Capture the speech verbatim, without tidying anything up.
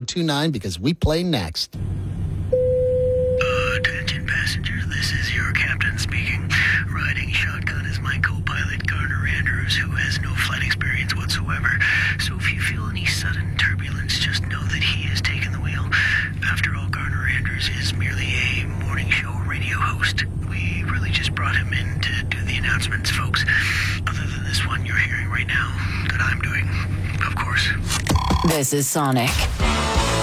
two nine because we play next. Attention passengers, this is your captain speaking. Riding shotgun is my co-pilot Garner Andrews, who has no flight experience whatsoever. So if you feel any sudden turbulence, just know that he has taken the wheel. After all, Garner Andrews is merely a morning show radio host. We really just brought him in to do the announcements, folks. Other than this one you're hearing right now, that I'm doing, of course. This is Sonic.